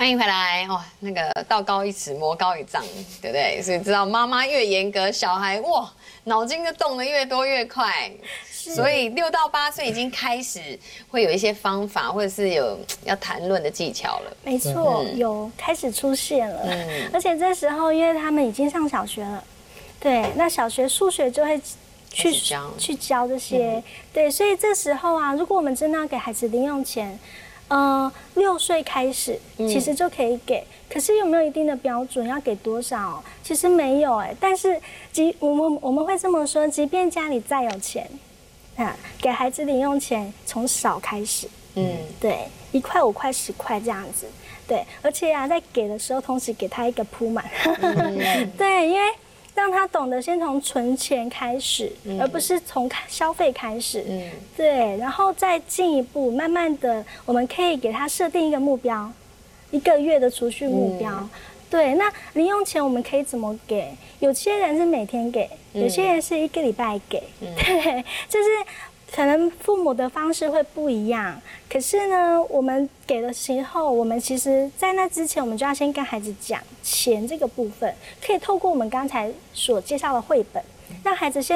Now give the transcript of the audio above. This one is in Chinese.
欢迎回来哦，那个道高一尺，魔高一丈，对不对？所以知道妈妈越严格，小孩哇脑筋就动得越多越快。所以6到8岁已经开始会有一些方法，或者是有要谈论的技巧了。 没错，有开始出现了。而且这时候，因为他们已经上小学了，对，那小学数学就会去教这些，对，所以这时候啊，如果我们真的要给孩子零用钱。6岁开始其实就可以给，可是有没有一定的标准要给多少？其实没有但是我们会这么说，即便家里再有钱，给孩子零用钱从少开始，对，1块、5块、10块这样子，对，而且啊，在给的时候，同时给他一个铺满，对，因为。让他懂得先从存钱开始，而不是从消费开始。对，然后再进一步，慢慢的，我们可以给他设定一个目标，1个月的储蓄目标。对，那零用钱我们可以怎么给？有些人是每天给，有些人是1个礼拜给。对，就是。可能父母的方式会不一样，可是呢，我们给的时候，我们其实在那之前，我们就要先跟孩子讲钱这个部分，可以透过我们刚才所介绍的绘本，让孩子先。